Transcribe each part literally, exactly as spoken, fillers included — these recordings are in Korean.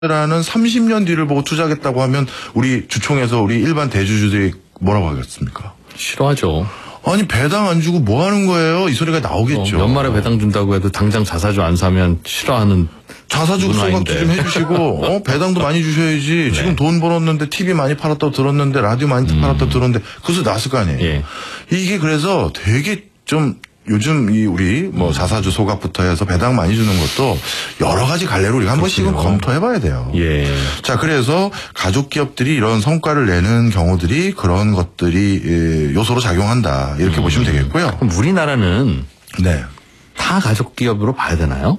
라는 삼십 년 뒤를 보고 투자하겠다고 하면 우리 주총에서 우리 일반 대주주들이 뭐라고 하겠습니까? 싫어하죠. 아니 배당 안 주고 뭐 하는 거예요? 이 소리가 나오겠죠. 어, 연말에 배당 준다고 해도 당장 자사주 안 사면 싫어하는 자사주 소각도 좀 해주시고 어? 배당도 많이 주셔야지. 네. 지금 돈 벌었는데 티비 많이 팔았다고 들었는데 라디오 많이 음. 팔았다고 들었는데 그래서 났을 거 아니에요. 예. 이게 그래서 되게 좀 요즘 이 우리 뭐 자사주 소각부터 해서 배당 많이 주는 것도 여러 가지 갈래로 우리가 한 번씩은 검토해봐야 돼요. 예. 자, 그래서 가족 기업들이 이런 성과를 내는 경우들이 그런 것들이 요소로 작용한다 이렇게 음. 보시면 되겠고요. 그럼 우리나라는 네. 다 가족 기업으로 봐야 되나요?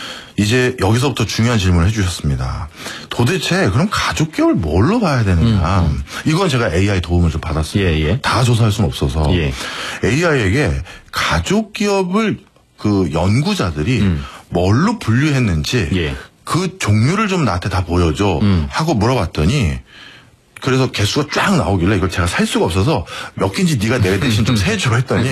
이제 여기서부터 중요한 질문을 해주셨습니다. 도대체 그럼 가족 기업을 뭘로 봐야 되느냐. 음, 음. 이건 제가 에이아이 도움을 좀 받았어요. 예, 예. 다 조사할 수는 없어서 예. 에이아이에게 가족 기업을 그 연구자들이 음. 뭘로 분류했는지 예. 그 종류를 좀 나한테 다 보여줘 음. 하고 물어봤더니 그래서 개수가 쫙 나오길래 이걸 제가 살 수가 없어서 몇 개인지 네가 내 대신 좀 세줘 했더니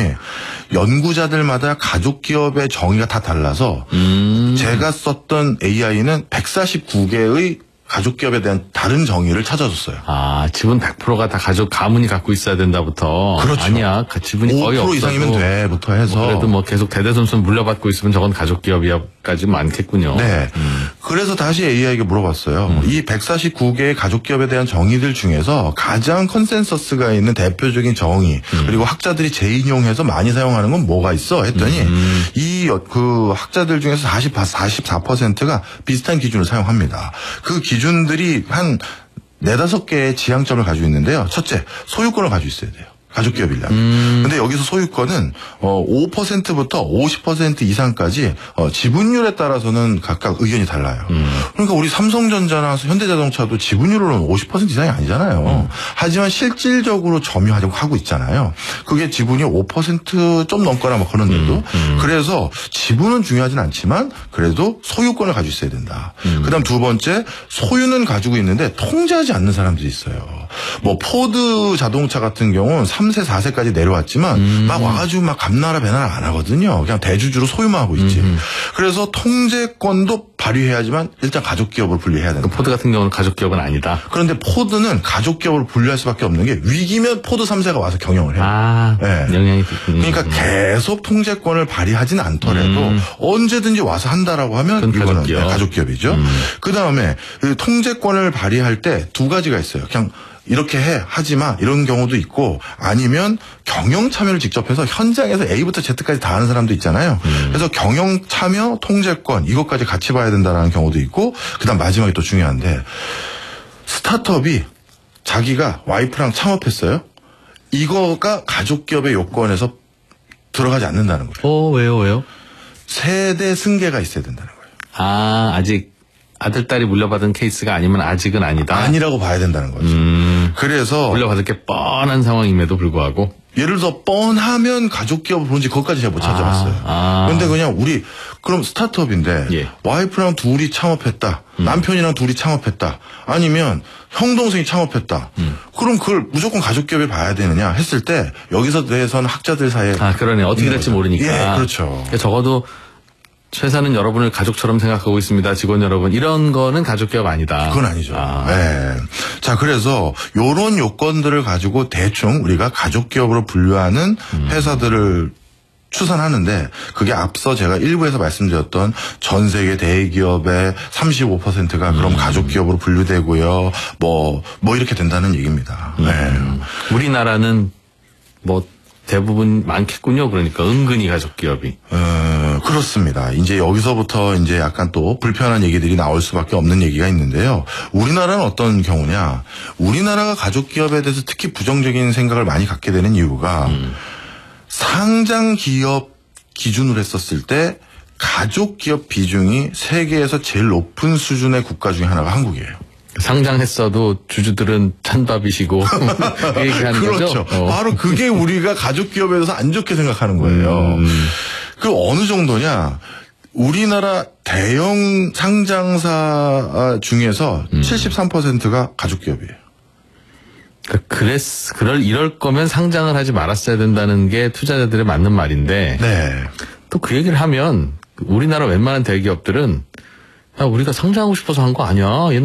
연구자들마다 가족 기업의 정의가 다 달라서 음. 제가 썼던 에이아이는 백사십구 개의 가족 기업에 대한 다른 정의를 찾아줬어요. 아, 지분 백 퍼센트가 다 가족 가문이 갖고 있어야 된다부터. 그렇죠. 아니야, 지분이 거의 없어도 오 퍼센트 이상이면 돼부터 해서. 뭐 그래도 뭐 계속 대대손손 물려받고 있으면 저건 가족 기업이야까지 많겠군요. 네. 음. 그래서 다시 에이아이에게 물어봤어요. 음. 이 백사십구 개의 가족 기업에 대한 정의들 중에서 가장 컨센서스가 있는 대표적인 정의 음. 그리고 학자들이 재인용해서 많이 사용하는 건 뭐가 있어? 했더니 음. 이 그 학자들 중에서 사십사 퍼센트가 비슷한 기준을 사용합니다. 그 기준들이 한 네다섯 개의 지향점을 가지고 있는데요. 첫째, 소유권을 가지고 있어야 돼요. 가족기업이려면. 음. 근데 여기서 소유권은 어 오 퍼센트부터 오십 퍼센트 이상까지 어 지분율에 따라서는 각각 의견이 달라요. 음. 그러니까 우리 삼성전자나 현대자동차도 지분율로는 오십 퍼센트 이상이 아니잖아요. 음. 하지만 실질적으로 점유하려고 하고 있잖아요. 그게 지분이 오 퍼센트 좀 넘거나 뭐 그런데도. 음. 음. 그래서 지분은 중요하진 않지만 그래도 소유권을 가지고 있어야 된다. 음. 그다음 두 번째, 소유는 가지고 있는데 통제하지 않는 사람들이 있어요. 뭐 포드 자동차 같은 경우는 삼 세, 사 세까지 내려왔지만 음. 막 와가지고 막 감나라 배나라 안 하거든요. 그냥 대주주로 소유만 하고 있지. 음. 그래서 통제권도 발휘해야지만 일단 가족기업으로 분리해야 된다. 포드 같은 경우는 가족기업은 아니다. 그런데 포드는 가족기업으로 분류할 수밖에 없는 게 위기면 포드 삼 세가 와서 경영을 해요. 아, 네. 영향이 그러니까 계속 통제권을 발휘하지는 않더라도 음. 언제든지 와서 한다라고 하면 이거는 가족기업. 가족기업이죠. 음. 그다음에 그 통제권을 발휘할 때 두 가지가 있어요. 그냥 이렇게 해, 하지 마, 이런 경우도 있고, 아니면 경영 참여를 직접 해서 현장에서 A부터 Z까지 다 하는 사람도 있잖아요. 음. 그래서 경영 참여, 통제권, 이것까지 같이 봐야 된다는 경우도 있고, 그 다음 마지막에 또 중요한데, 스타트업이 자기가 와이프랑 창업했어요. 이거가 가족기업의 요건에서 들어가지 않는다는 거예요. 어, 왜요, 왜요? 세대 승계가 있어야 된다는 거예요. 아, 아직. 아들, 딸이 물려받은 케이스가 아니면 아직은 아니다. 아니라고 봐야 된다는 거죠. 음, 그래서. 물려받을 게 뻔한 상황임에도 불구하고. 예를 들어 뻔하면 가족기업을 보는지 그것까지 제가 못 찾아봤어요. 아, 아. 근데 그냥 우리, 그럼 스타트업인데, 예. 와이프랑 둘이 창업했다. 음. 남편이랑 둘이 창업했다. 아니면 형, 동생이 창업했다. 음. 그럼 그걸 무조건 가족기업에 봐야 되느냐 했을 때, 여기서 대해서는 학자들 사이에. 아, 그러네. 어떻게 될지 모르니까. 예, 그렇죠. 그러니까 적어도 회사는 여러분을 가족처럼 생각하고 있습니다. 직원 여러분. 이런 거는 가족기업 아니다. 그건 아니죠. 아. 네. 자, 그래서 요런 요건들을 가지고 대충 우리가 가족기업으로 분류하는 음. 회사들을 추산하는데 그게 앞서 제가 일부에서 말씀드렸던 전 세계 대기업의 삼십오 퍼센트가 그럼 음. 가족기업으로 분류되고요. 뭐, 뭐 이렇게 된다는 얘기입니다. 음. 네. 우리나라는 뭐 대부분 많겠군요. 그러니까 은근히 가족기업이. 어, 그렇습니다. 이제 여기서부터 이제 약간 또 불편한 얘기들이 나올 수밖에 없는 얘기가 있는데요. 우리나라는 어떤 경우냐? 우리나라가 가족기업에 대해서 특히 부정적인 생각을 많이 갖게 되는 이유가 음. 상장기업 기준으로 했었을 때 가족기업 비중이 세계에서 제일 높은 수준의 국가 중에 하나가 한국이에요. 상장했어도 주주들은 찬밥이시고 그 얘기하는 그렇죠. 거죠. 어. 바로 그게 우리가 가족기업에 대해서 안 좋게 생각하는 거예요. 음. 그 어느 정도냐. 우리나라 대형 상장사 중에서 음. 칠십삼 퍼센트가 가족기업이에요. 그러니까 그랬, 그럴, 이럴 거면 상장을 하지 말았어야 된다는 게 투자자들의 맞는 말인데. 네. 또 그 얘기를 하면 우리나라 웬만한 대기업들은 야, 우리가 상장하고 싶어서 한 거 아니야.